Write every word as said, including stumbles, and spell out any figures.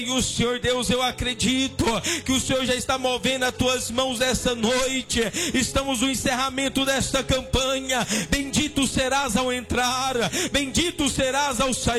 E o Senhor Deus, eu acredito que o Senhor já está movendo as tuas mãos essa noite. Estamos no encerramento desta campanha. Bendito serás ao entrar, bendito serás ao sair.